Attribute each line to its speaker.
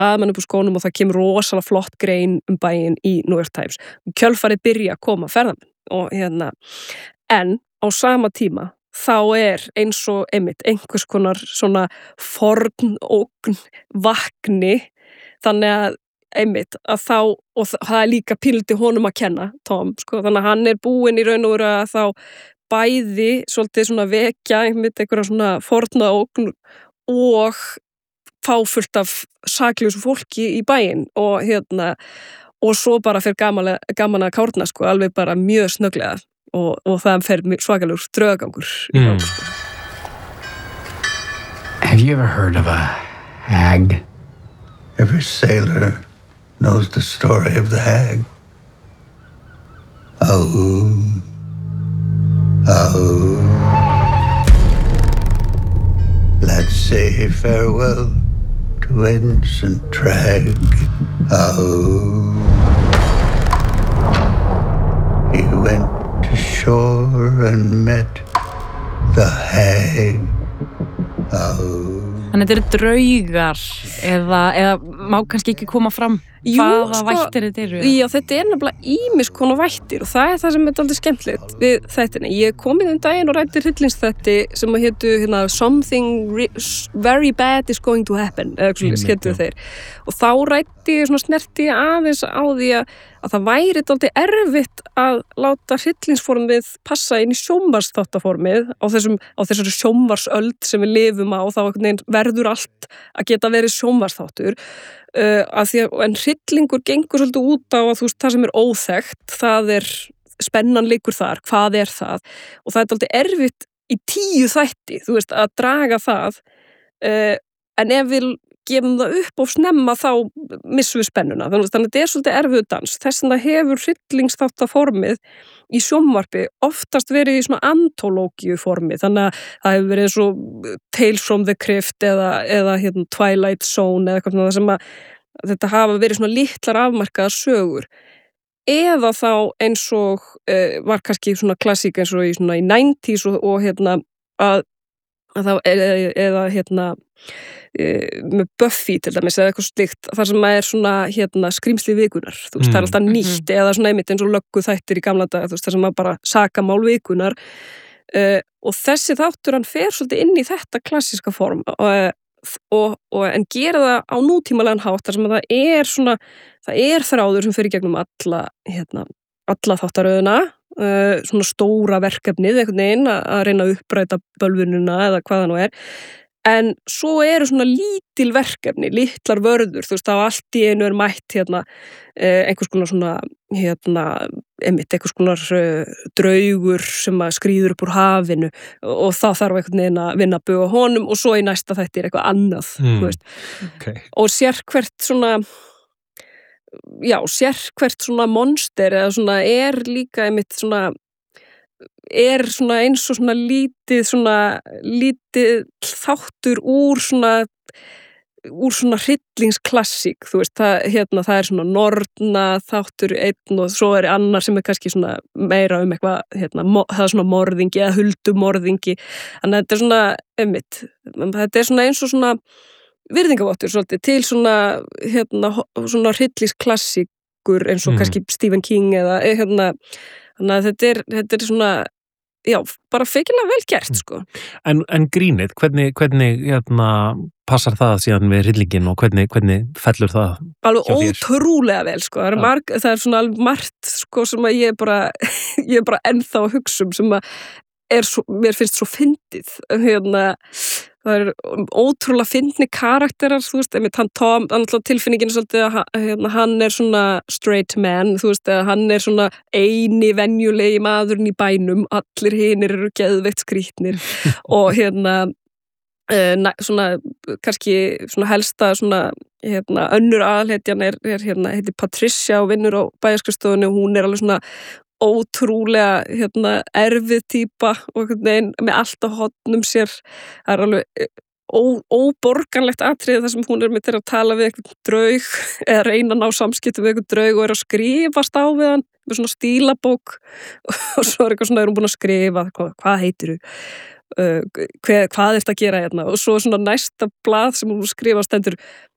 Speaker 1: blaðamenn upp úr skónum og það kemur rosalega flott grein bæinn í New York Times. Kjölfarið byrja að koma ferðamenn og en á sama tíma þá eins og einmitt einhvers konar svona forn ógn vakni þannig að einmitt að þá og það líka pínlítið honum að kenna Tom, sko, þannig að hann búinn í raun og veru að þá bæði svolítið svona vekja einmitt einhverja svona forna ógn og fá fullt af saklausu fólki í bæinn og og svo bara fer gaman að kárna, sko, alveg bara mjög snögglega og það fer svakalegur draugagangur í gang, sko.
Speaker 2: Have you ever heard of a hag?
Speaker 3: Every sailor knows the story of the hag. Oh, let's say farewell to Ensign Tragg. Oh, he went to shore and met the hag. Oh.
Speaker 4: Þannig þetta draugar eða má kannski ekki koma fram hvaða vættir þetta eru?
Speaker 1: Já, þetta nefnilega ýmis konar vættir og það það sem aldrei skemmtilegt við þættina. Ég kom inn daginn og ræddi hryllingsþætti sem hétu Something very bad is going to happen eða hétu þeir og þá ræddi ég svona snerti aðeins á því að það væri dálítið erfitt að láta hryllingsformið passa inn í sjónvarsþáttaformið á þessari sjónvarsöld sem við lifum á og þá verður allt að geta verið sjónvarsþáttur en hryllingur gengur svolítið út á að það sem óþekkt, það spennan liggur þar, hvað það og það dálítið erfitt í 10 þætti, að draga það en ef við gefum það upp og snemma þá missum við spennuna, þannig að þetta svolítið erfiður dans, þess vegna hefur hryllingsþáttaformið í sjónvarpi oftast verið í svona antológíu formi, þannig að það hefur verið eins og Tales from the Crypt eða Twilight Zone eða eitthvað sem að þetta hafa verið svona litlar afmarkaðar sögur eða þá eins og var kannski svona klassík eins og í 90s og að þá eða með Buffy til dæmis eða eitthvað slíkt þar sem svona skrýmsli vikunar það alltaf nýtt eða svona einmitt eins og löggu þættir í gamla daga þar sem bara sakamál vikunar og þessi þáttur hann fer svolítið inn í þetta klassíska form en gera það á nútímalegan hátt þar sem það það þráður sem fer í gegnum alla þáttaröðuna svona stóra verkefnið einhvern veginn að reyna að uppræta bölvununa eða hvað það nú en svo eru svona lítil verkefni, litlar vörður, þá allt í einu mætt einhvers konar svona einmitt einhvers konar draugur sem að skríður upp úr hafinu og þá þarf einhvern veginn að vinna að buga honum og svo í næsta þætti eitthvað annað,
Speaker 5: Okay.
Speaker 1: Og sérhvert svona monster eða svona líka einmitt svona eins og svona lítið þáttur úr svona hryllingsklassík, það svona norna þáttur einn og svo annar sem kannski svona meira eitthvað, það svona morðingi eða huldumorðingi, þannig að þetta svona einmitt, þetta svona eins og svona virðingavottur svolítið til svona hryllingsklassíkur eins og kannski Stephen King eða þannig að þetta svona bara feikilega vel gert, sko.
Speaker 5: En grínið, hvernig passar það síðan við hryllingin og hvernig fellur það?
Speaker 1: Alveg ótrúlega vel, sko. Það er svona alveg margt, sko, sem að ég er bara ennþá að hugsa sem að mér finnst svo fyndið. Það ótrúlega fyndni karakterar, einmitt hann Tom, tilfinningin svolítið að hann svona straight man, að hann svona eini venjulegi maðurinn í bænum, allir hinir eru geðveikt skrýtnir og svona kannski svona helsta svona önnur aðalhetjan heitir Patricia og vinnur á bæjarskrifstofunni og hún alveg svona ótrúlega erfið típa og með allt á hornum sér. Það alveg óborganlegt atriði þar sem hún með til að tala við einhvern draug eða reyna að ná samskiptum við einhvern draug og að skrifast á við hann með svona stílabók og svo eitthvað svona hún búin að skrifa hvað heitirðu? Hvað ertu að gera hérna? Og svo svona næsta blað sem hún skrifa stendur